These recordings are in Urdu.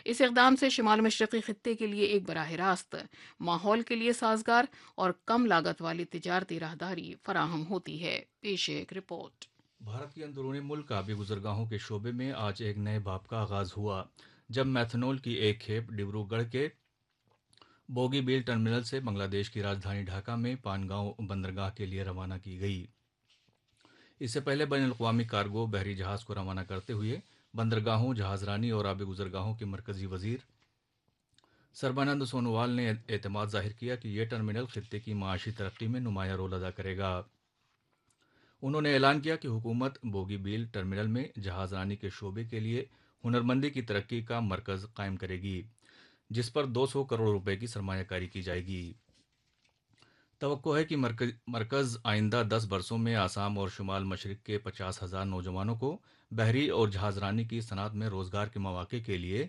اس اقدام سے شمال مشرقی خطے کے لیے ایک براہ راست ماحول کے لیے سازگار اور کم لاگت والی تجارتی راہداری فراہم ہوتی ہے۔ پیش ہے ایک رپورٹ۔ بھارت کے اندرون ملک آبی گزرگاہوں کے شعبے میں آج ایک نئے باب کا آغاز ہوا، جب میتھنول کی ایک کھیپ ڈبرو گڑھ کے بوگی بیل ٹرمینل سے بنگلہ دیش کی راجدھانی ڈھاکہ میں پانگاؤں بندرگاہ کے لیے روانہ کی گئی۔ اس سے پہلے بین الاقوامی کارگو بحری جہاز کو روانہ کرتے ہوئے بندرگاہوں، جہاز رانی اور آبی گزرگاہوں کے مرکزی وزیر سربانند سونووال نے اعتماد ظاہر کیا کہ یہ ٹرمینل خطے کی معاشی ترقی میں نمایاں رول ادا کرے گا۔ انہوں نے اعلان کیا کہ حکومت بوگی بیل ٹرمینل میں جہاز رانی کے شعبے کے لیے ہنرمندی کی ترقی کا مرکز قائم کرے گی، جس پر 200 کروڑ روپے کی سرمایہ کاری کی جائے گی۔ توقع ہے کہ مرکز آئندہ 10 برسوں میں آسام اور شمال مشرق کے 50,000 نوجوانوں کو بحری اور جہاز رانی کی صنعت میں روزگار کے مواقع کے لیے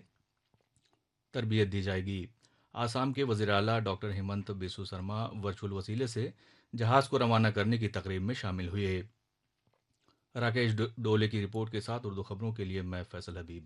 تربیت دی جائے گی۔ آسام کے وزیر اعلیٰ ڈاکٹر ہیمنت بسو سرما ورچوئل وسیلے سے جہاز کو روانہ کرنے کی تقریب میں شامل ہوئے۔ راکیش ڈولے کی رپورٹ کے ساتھ اردو خبروں کے لیے میں فیصل حبیب۔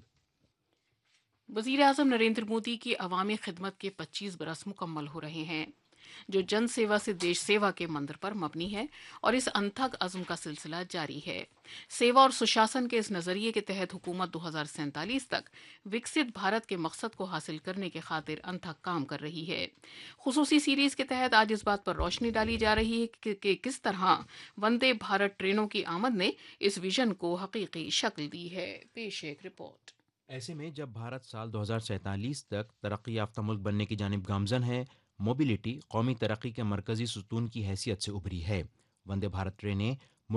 وزیر اعظم نریندر مودی کی عوامی خدمت کے 25 برس مکمل ہو رہے ہیں، جو جن سیوا سے دیش سیوا کے منتر پر مبنی ہے، اور اس انتھک عزم کا سلسلہ جاری ہے۔ سیوا اور سشاسن کے اس نظریے کے تحت حکومت 2047 تک وکست بھارت کے مقصد کو حاصل کرنے کی خاطر انتھک کام کر رہی ہے۔ خصوصی سیریز کے تحت آج اس بات پر روشنی ڈالی جا رہی ہے کہ کس طرح وندے بھارت ٹرینوں کی آمد نے اس ویژن کو حقیقی شکل دی ہے۔ پیش ہے ایک رپورٹ۔ ایسے میں جب بھارت سال 2047 تک ترقی یافتہ ملک بننے کی جانب گامزن ہے، موبلٹی قومی ترقی کے مرکزی ستون کی حیثیت سے ابھری ہے۔ وندے بھارت ٹرینیں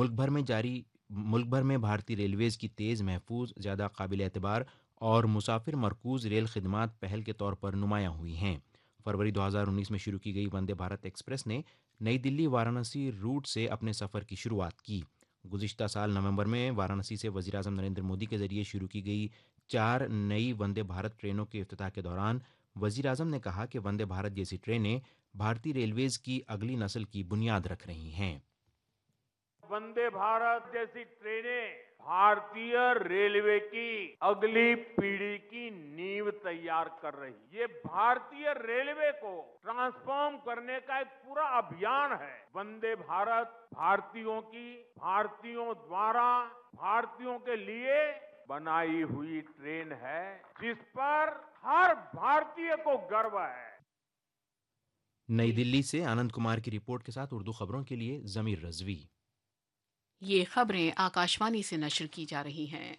ملک بھر میں بھارتی ریلویز کی تیز، محفوظ، زیادہ قابل اعتبار اور مسافر مرکوز ریل خدمات پہل کے طور پر نمایاں ہوئی ہیں۔ فروری 2019 میں شروع کی گئی وندے بھارت ایکسپریس نے نئی دلی وارانسی روٹ سے اپنے سفر کی شروعات کی۔ گزشتہ سال نومبر میں وارانسی سے وزیراعظم نریندر مودی کے ذریعے شروع کی گئی 4 نئی وندے بھارت ٹرینوں کے افتتاح کے دوران وزیر اعظم نے کہا کہ وندے بھارت جیسی ٹرینیں بھارتی ریلویز کی اگلی نسل کی بنیاد رکھ رہی ہیں۔ वंदे भारत जैसी ट्रेनें भारतीय रेलवे की अगली पीढ़ी की नींव तैयार कर रही। ये भारतीय रेलवे को ट्रांसफॉर्म करने का एक पूरा अभियान है। वंदे भारत भारतीयों की, भारतीयों द्वारा, भारतीयों के लिए बनाई हुई ट्रेन है, जिस पर हर भारतीय को गर्व है। नई दिल्ली से आनंद कुमार की रिपोर्ट के साथ उर्दू खबरों के लिए जमीर रजवी। یہ خبریں آکاشوانی سے نشر کی جا رہی ہیں۔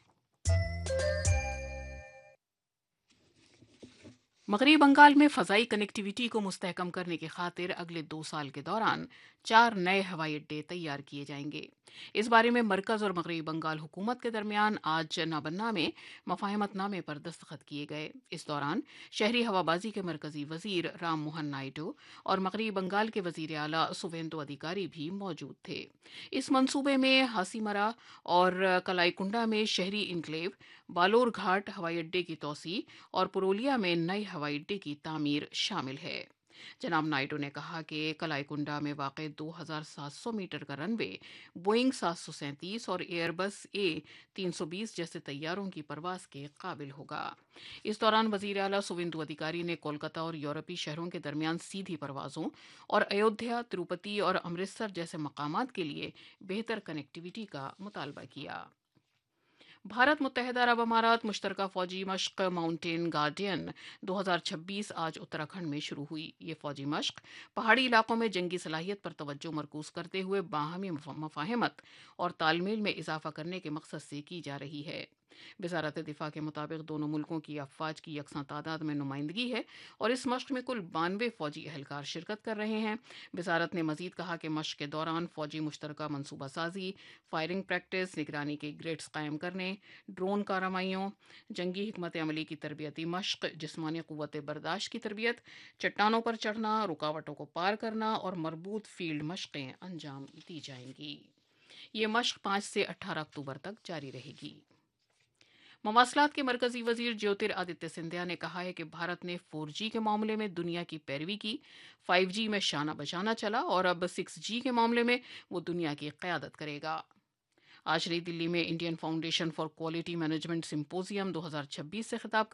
مغربی بنگال میں فضائی کنیکٹیویٹی کو مستحکم کرنے کی خاطر اگلے 2 سال کے دوران 4 نئے ہوائی اڈے تیار کیے جائیں گے۔ اس بارے میں مرکز اور مغربی بنگال حکومت کے درمیان آج نابنا میں مفاہمت نامے پر دستخط کیے گئے۔ اس دوران شہری ہوابازی کے مرکزی وزیر رام موہن نائیڈو اور مغربی بنگال کے وزیر اعلیٰ سوویندو ادھیکاری بھی موجود تھے۔ اس منصوبے میں ہاسیمرا اور کلائی کنڈا میں شہری انکلیو، بالور گھاٹ ہوائی اڈے کی توسیع اور پرولیا میں نئے ہوائی اڈے کی تعمیر شامل ہے۔ جناب نائیڈو نے کہا کہ کلائی کنڈا میں واقع 2700 میٹر کا رن وے بوئنگ 737 اور ایئر بس A320 جیسے طیاروں کی پرواز کے قابل ہوگا۔ اس دوران وزیر اعلیٰ سوویندو ادھیکاری نے کولکاتہ اور یورپی شہروں کے درمیان سیدھی پروازوں اور ایودھیا، تروپتی اور امرتسر جیسے مقامات کے لیے بہتر کنیکٹیویٹی کا مطالبہ کیا۔ بھارت متحدہ عرب امارات مشترکہ فوجی مشق ماؤنٹین گارڈین 2026 آج اتراکھنڈ میں شروع ہوئی۔ یہ فوجی مشق پہاڑی علاقوں میں جنگی صلاحیت پر توجہ مرکوز کرتے ہوئے باہمی مفاہمت اور تال میل میں اضافہ کرنے کے مقصد سے کی جا رہی ہے۔ وزارت دفاع کے مطابق دونوں ملکوں کی افواج کی یکساں تعداد میں نمائندگی ہے اور اس مشق میں کل 92 فوجی اہلکار شرکت کر رہے ہیں۔ وزارت نے مزید کہا کہ مشق کے دوران فوجی مشترکہ منصوبہ سازی، فائرنگ پریکٹس، نگرانی کے گریڈز قائم کرنے، ڈرون کارروائیوں، جنگی حکمت عملی کی تربیتی مشق، جسمانی قوت برداشت کی تربیت، چٹانوں پر چڑھنا، رکاوٹوں کو پار کرنا اور مربوط فیلڈ مشقیں انجام دی جائیں گی۔ یہ مشق 5 سے 18 اکتوبر تک جاری رہے گی۔ مواصلات کے مرکزی وزیر جیوتر آدتیہ سندھیا نے کہا ہے کہ بھارت نے 4G کے معاملے میں دنیا کی پیروی کی، 5G میں شانہ بشانہ چلا اور اب 6G کے معاملے میں وہ دنیا کی قیادت کرے گا۔ آج نئی دلی میں Indian foundation for quality management symposium 2026 سے خطاب